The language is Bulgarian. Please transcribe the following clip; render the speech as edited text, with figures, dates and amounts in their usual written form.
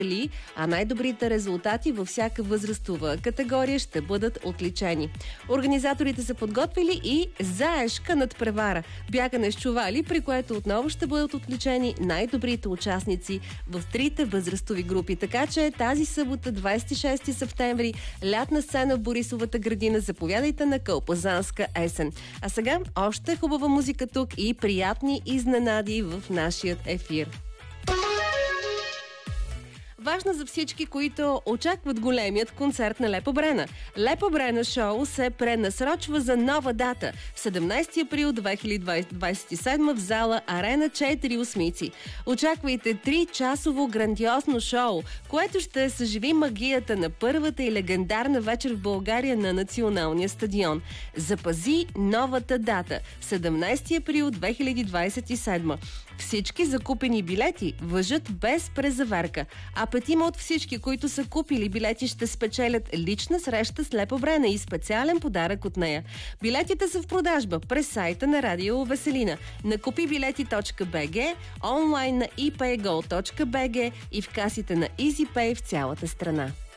а най-добрите резултати във всяка възрастова категория ще бъдат отличени. Организаторите са подготвили и заешка надпревара, бягане с чували, при което отново ще бъдат отличени най-добрите участници в трите възрастови групи. Така че тази събота, 26 септември, лятна сцена в Борисовата градина. Заповядайте на Кълпазанска есен. А сега още хубава музика тук и приятни изненади в нашият ефир. Важно за всички, които очакват големият концерт на Лепо Брена. Лепо Брена шоу се пренасрочва за нова дата. 17 април 2027 в зала Арена 4 Осмици. Очаквайте 3-часово грандиозно шоу, което ще съживи магията на първата и легендарна вечер в България на Националния стадион. Запази новата дата. 17 април 2027. Всички закупени билети важат без презаверка, а петима от всички, които са купили билети, ще спечелят лична среща с Лепо Брена и специален подарък от нея. Билетите са в продажба през сайта на Радио Веселина, на kupibileti.bg, онлайн на epaygo.bg и в касите на EasyPay в цялата страна.